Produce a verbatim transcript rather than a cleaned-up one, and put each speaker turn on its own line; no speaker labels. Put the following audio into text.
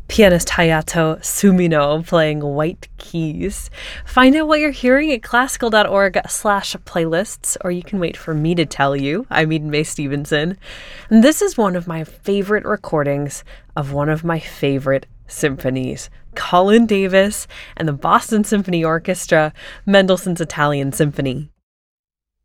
pianist Hayato Sumino playing White Keys. Find out what you're hearing at classical.org slash playlists, or you can wait for me to tell you. I'm Eden Mae Stevenson. And this is one of my favorite recordings of one of my favorite symphonies, Colin Davis and the Boston Symphony Orchestra, Mendelssohn's Italian Symphony.